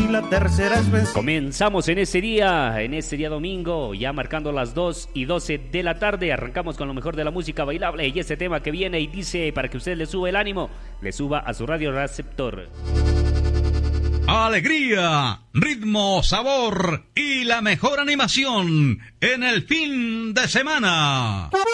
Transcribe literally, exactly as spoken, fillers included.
la tercera es vencida. Comenzamos en ese día, en ese día domingo, ya marcando las dos y doce de la tarde. Arrancamos con lo mejor de la música bailable y ese tema que viene y dice, para que usted le suba el ánimo, le suba a su radio receptor. Alegría, ritmo, sabor y la mejor animación en el fin de semana.